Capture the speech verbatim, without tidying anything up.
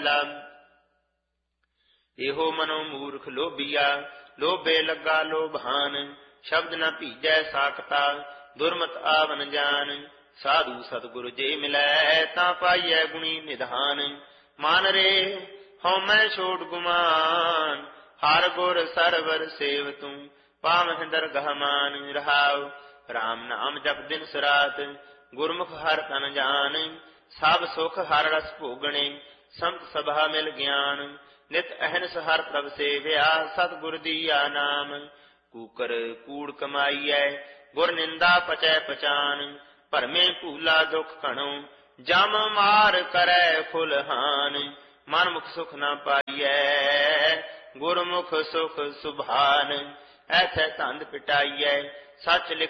ਪਹਿਲਾ। ਇਹੋ ਮਨੋ ਮੂਰਖ ਲੋਭੀਆ, ਲੋਭੇ ਲੱਗਾ ਲੋਭਾਨ। ਸ਼ਬਦ ਨ ਭੀਜੈ ਸਾਖਤਾ, ਦੁਰਮਤ ਆਵਨ ਜਾਨ। ਸਾਧੂ ਸਤਿਗੁਰ ਜੇ ਮਿਲੈ, ਤਾਂ ਪਾਈਐ ਗੁਣੀ ਨਿਧਾਨ। ਮਨ ਰੇ ਹਉਮੈ ਛੋੜ ਗੁਮਾਨ, ਹਰ ਗੁਰ ਸਰਵਰ ਸੇਵ ਤੂੰ, ਪਾਵਹਿ ਦਰਗਹ ਮਾਨ। ਰਹਾਉ ਰਾਮ ਨਾਮ ਜਪ ਦਿਨ ਸਰਾਤ, ਗੁਰਮੁਖ ਹਰ ਤਨ ਜਾਨ। ਸਭ ਸੁਖ ਹਰ ਰਸ ਭੋਗਣੇ, ਸੰਤ ਸਭਾ ਮਿਲ ਗਿਆਨ। ਨਿਤ ਅਹਨਿਸ ਹਰ ਪ੍ਰਭ ਸੇਵਿਆ, ਸਤਿਗੁਰ ਦੀਆ ਨਾਮ। ਕੂਕਰ ਕੂੜ ਕਮਾਈਐ, ਗੁਰ ਨਿੰਦਾ ਪਚੈ ਪਚਾਨ। ਭਰਮੇ ਭੂਲਾ ਦੁਖ ਘਣੋ, ਜਮ ਮਾਰ ਕਰੈ ਫੁਲਹਾਨ। ਮਨ ਮੁਖ ਸੁਖ ਨਾ ਪਾਈਐ, ਗੁਰਮੁਖ ਸੁਖ ਸੁਭਾਨ। ਐਥੈ ਧੰਦ ਪਿਟਾਈਐ, ਸੱਚ ਲਿਖ